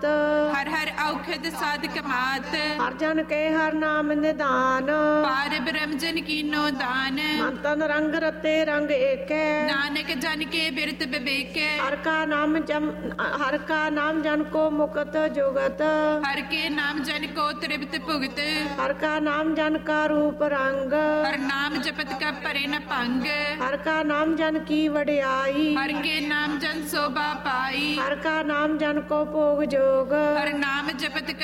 ਮਾਤ। ਹਰ ਹਰ ਔਖਦ ਸਾਧਕ ਮਾਤ। ਹਰ ਜਨ ਕੇ ਹਰ ਨਾਮ ਨਿਦਾਨ। ਪਾਰ ਬ੍ਰਹਮ ਜਨ ਕੀਨੋ ਦਾਨ। ਮਨ ਤਨ ਰੰਗ ਰਤੇ ਰੰਗ ਏਕੈ। ਨਾਨਕ ਜਨ ਕੇ ਬਿਰਤ ਬਿਬੇਕੈ। ਹਰ ਕਾ ਨਾਮ ਜਨ ਕੋ ਮੁਕਤ ਜੁਗਤ। ਹਰ ਕੇ ਨਾਮ ਜਨ ਕੋ ਤ੍ਰਿਪਤ ਭੁਗਤ। ਹਰ ਕਾ ਨਾਮ ਜਨ ਕਾ ਰੂਪ ਰੰਗ। ਹਰ ਨਾਮ ਜਪਤ ਕਾ ਪਰੇ ਨ ਭੰਗ। ਹਰ ਕਾ ਨਾਮ ਜਨ ਕੀ ਵਡਿਆਈ। ਹਰ ਕੇ ਨਾਮ ਜਨ ਸੋਭਾ ਪਾਈ। ਹਰ ਕਾ ਨਾਮ ਜਨ ਕੋ ਭੋਗ ਜੋਗ। ਹਰ ਨਾਮ ਜਪਤ